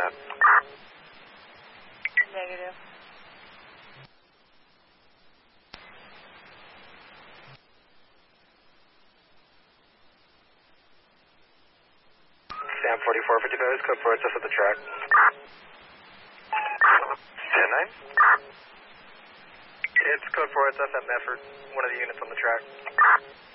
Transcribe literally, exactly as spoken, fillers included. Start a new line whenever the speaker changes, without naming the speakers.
that.
Negative.
Sam forty-four fifty-five is code for us at the track. ten nine? It's code for us at Medford, one of the units on the track.